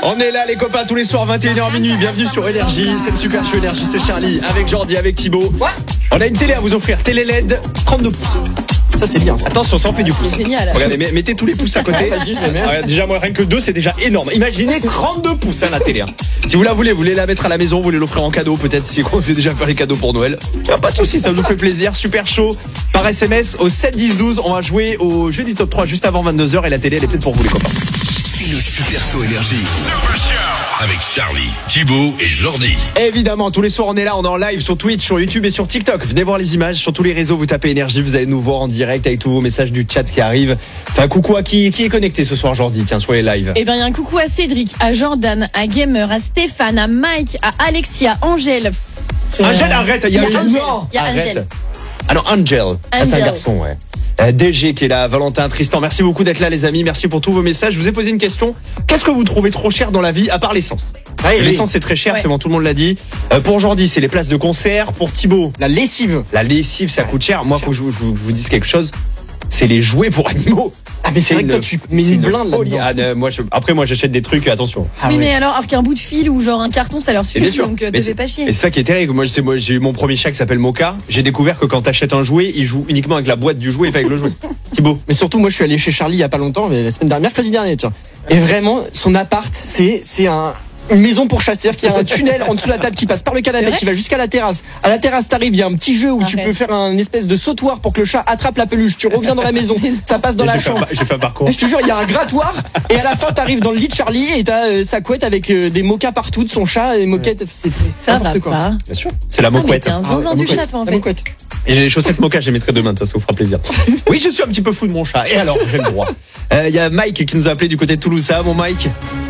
On est là les copains tous les soirs 21h minuit. Bienvenue sur Énergie. C'est le Super Show Énergie, c'est Charlie avec Jordi, avec Thibaut. On a une télé à vous offrir, télé LED 32 pouces. Ça c'est bien ça. Attention, ça en fait du pouce. C'est génial. Regardez, mettez tous les pouces à côté. Vas-y, je les mets. Déjà moi rien que 2 c'est déjà énorme. Imaginez 32 pouces la télé. Hein. Si vous la voulez la mettre à la maison, vous voulez l'offrir en cadeau peut-être si on sait déjà faire les cadeaux pour Noël. Pas de soucis, ça nous fait plaisir. Super Show par SMS au 7 10 12. On va jouer au jeu du top 3 juste avant 22h et la télé elle est peut-être pour vous les copains. C'est le Super Show Énergie. Super Show avec Charlie, Thibaut et Jordi. Évidemment, tous les soirs on est là, on est en live sur Twitch, sur YouTube et sur TikTok. Venez voir les images sur tous les réseaux, vous tapez Énergie, vous allez nous voir en direct avec tous vos messages du chat qui arrivent. Enfin, coucou à qui est connecté ce soir, Jordi, tiens, soyez live. Eh bien, il y a un coucou à Cédric, à Jordan, à Gamer, à Stéphane, à Mike, à Alexia, Angèle. Angèle, arrête, il y a Angèle. Il y a arrête. Angèle. Ah non, Angel. Ah, c'est un garçon, ouais. DG qui est là, Valentin, Tristan, merci beaucoup d'être là les amis, merci pour tous vos messages. Je vous ai posé une question, qu'est-ce que vous trouvez trop cher dans la vie à part l'essence? L'essence c'est très cher, Ouais. c'est bon, tout le monde l'a dit. Pour Jordi c'est les places de concert, pour Thibaut La lessive. la lessive ça coûte cher. Moi faut que je vous dise quelque chose, c'est les jouets pour animaux. Ah mais c'est vrai que toi tu mets une blinde folie. là-dedans. Après moi j'achète des trucs, attention. Ah oui, ouais. mais alors, avec un bout de fil ou genre un carton, ça leur Et suffit, bien sûr. donc te Mais fais pas chier. Et c'est ça qui est terrible. Moi j'ai eu mon premier chat qui s'appelle Moka. J'ai découvert que quand t'achètes un jouet, il joue uniquement avec la boîte du jouet et pas avec le jouet. Thibaut. Mais surtout moi je suis allé chez Charlie il y a pas longtemps, mais la semaine dernière, mercredi dernier, tiens. Et vraiment son appart c'est une maison pour chasser, c'est-à-dire qu'il y a un tunnel en dessous de la table qui passe par le C'est canapé vrai qui va jusqu'à la terrasse. À la terrasse t'arrives, il y a un petit jeu où tu Arrête. peux faire un espèce de sautoir pour que le chat attrape la peluche. Tu reviens dans la maison, ça passe dans la chambre. J'ai fait un parcours. Et je te jure, il y a un grattoir et à la fin t'arrives dans le lit de Charlie et t'as sa couette avec des moquas partout de son chat et moquettes. C'est Ça va n'importe quoi. pas. Bien sûr. C'est la Ah, mais mocouette. t'es un zinzin la du moquette, chat, toi, en la fait. moquette. Et j'ai les chaussettes Moka, je les mettrai demain, ça vous fera plaisir. Oui, je suis un petit peu fou de mon chat. Et alors, j'ai le droit. Il y a Mike qui nous a appelé du côté de Toulouse. Ça va, mon Mike?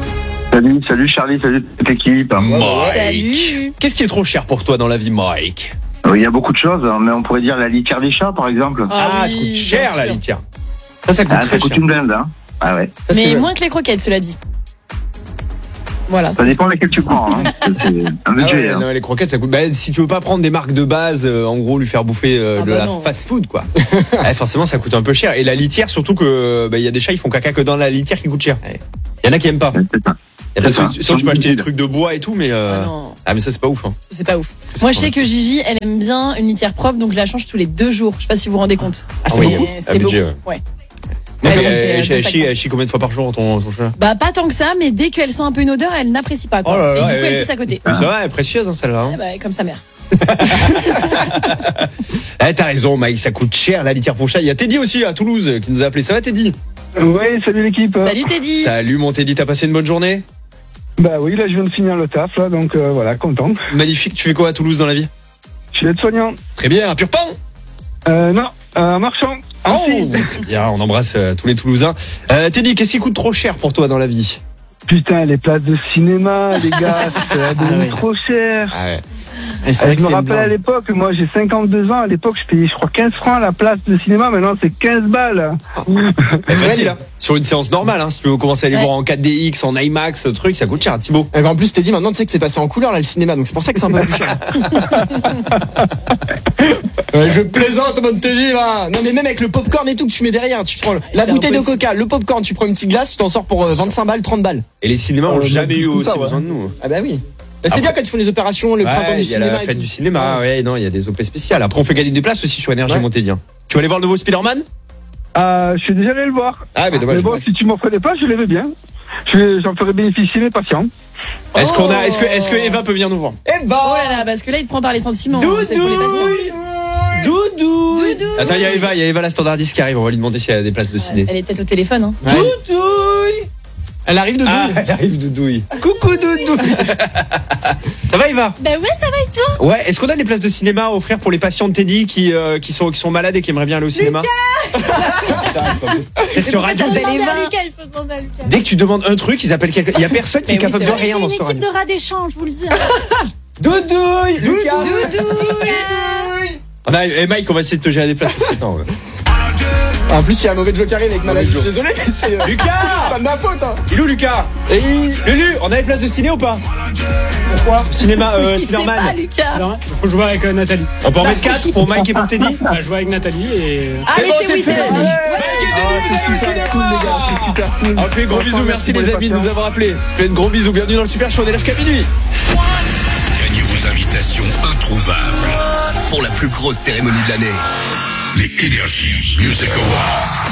Salut Charlie, salut toute l'équipe. Salut. Qu'est-ce qui est trop cher pour toi dans la vie, Mike? Il y a beaucoup de choses, mais on pourrait dire la litière des chats par exemple. Ah, oui, ça coûte bien cher la sûr. litière. Ça coûte Ah, très ça coûte cher. une blinde, hein. Ah ouais. Ça, c'est Mais vrai. moins que les croquettes, cela dit. Voilà. Ça dépend lesquelles tu prends. Hein. C'est un Ah budget. ouais, hein. non, les croquettes ça coûte. Bah, si tu veux pas prendre des marques de base, en gros lui faire bouffer de bah la non. fast food quoi. Forcément ça coûte un peu cher. Et la litière surtout que il y a des chats ils font caca que dans la litière qui coûte cher. Il y en a qui aiment pas. C'est ça. Et parce C'est ça. que sinon tu peux acheter des trucs de bois et tout mais non. mais ça c'est pas ouf. Hein. C'est pas ouf. Moi, je sais que Gigi, elle aime bien une litière propre, donc je la change tous les 2 jours. Je sais pas si vous vous rendez compte. Ah, c'est oui, bon. Mais un c'est budget, beaucoup. Ouais. Mais Ouais, ça fait deux sacs, elle chie combien de fois par jour ton chat? Bah, pas tant que ça, mais dès qu'elle sent un peu une odeur, elle n'apprécie pas, quoi. Oh là là, et du coup, elle et- pisse à côté. Oui, ça va, elle est précieuse hein, celle-là. Hein. Ouais, bah, comme sa mère. T'as raison Mike, ça coûte cher la litière pour chat. Il y a Teddy aussi à Toulouse qui nous a appelé. Ça va Teddy? Ouais, salut l'équipe. Salut Teddy. Salut mon Teddy, t'as passé une bonne journée? Bah oui, là je viens de finir le taf, là, donc voilà, content. Magnifique, tu fais quoi à Toulouse dans la vie? Je suis aide-soignant. Très bien, à Purpan? Non, marchand. Oh, c'est bien, on embrasse tous les Toulousains. Teddy, qu'est-ce qui coûte trop cher pour toi dans la vie? Putain, les places de cinéma, les gars, c'est devenu ouais. trop cher. Ah ouais. Et c'est vrai Je que me c'est rappelle blanc. à l'époque, moi j'ai 52 ans, à l'époque je payais je crois 15 francs la place de cinéma, maintenant c'est 15 balles. Mais facile, hein. Sur une séance normale, hein. Si tu veux commencer à aller Ouais. voir en 4DX, en IMAX, truc, ça coûte cher, Thibaut. Et en plus, t'es dit maintenant, tu sais que c'est passé en couleur là le cinéma, donc c'est pour ça que c'est un peu plus cher. Je plaisante, mon Teddy là. Non mais même avec le popcorn et tout que tu mets derrière, tu prends la C'est bouteille de impossible. coca, le popcorn, tu prends une petite glace, tu t'en sors pour 25 balles, 30 balles. Et les cinémas ont Oh, jamais eu tout aussi ça, ouais. besoin de nous. Ah bah oui. Bah, c'est Après- bien quand ils font les opérations, le printemps Ouais, du il y a cinéma. la et fête tout. du cinéma, ouais, non, il y a des OP spéciales. Après, on fait gagner des places aussi sur Énergie, Ouais. mon Teddy. Tu vas aller voir le nouveau Spider-Man? Je suis déjà allé le voir. Ah, mais dommage. Mais bon, si tu m'offres des places, je les veux bien. J'en ferai bénéficier mes patients. Est-ce que Eva peut venir nous voir? Eh bah Oh là là, parce que là, il te prend par les sentiments. hein, c'est pour les patients. Doudou. Doudou. Attends, il y a Eva la standardiste qui arrive. On va lui demander s'il y a des places de ciné. Elle est peut-être au téléphone, hein. Doudouille. Elle arrive de Ah, elle arrive, Doudouille. Coucou, Doudouille. Ça va, Eva? Bah ouais, ça va et toi? Ouais, est-ce qu'on a des places de cinéma à offrir pour les patients de Teddy qui sont malades et qui aimeraient bien aller au cinéma? Qu'est-ce que radio? Il faut demander à Lucas, il faut demander à Lucas. Dès que tu demandes un truc, ils appellent quelqu'un. Il y a personne qui est Mais oui, capable c'est de vrai. rien dans C'est ce une équipe radio. de rats d'échange, je vous le dis. Doudouille. Lucas. Doudou. Et Mike, on va essayer de te gérer des places aussi. Attends, ouais. En plus, il y a un mauvais joker avec Malade. Je suis désolé, mais c'est Lucas pas de ma faute. Hein. Il est où Lucas Et Lulu, on a les places de ciné ou pas? Pourquoi? Cinéma, Il sait pas, Spider-Man. Lucas. Non, faut jouer avec Nathalie. On peut en mettre 4 pour Mike et pour Teddy. On va jouer avec Nathalie et. Allez, bon, c'est oui, fait. c'est parti. Mike Ouais. et Teddy, vous allez au cinéma. Cool, les gars, c'est super cool. On fait gros bisous, merci les amis de nous avoir appelés. Faites de gros bisous, bienvenue dans le Super Show, on est là jusqu'à minuit. Gagnez vos invitations introuvables pour la plus grosse cérémonie de l'année. Les Energy Music Awards.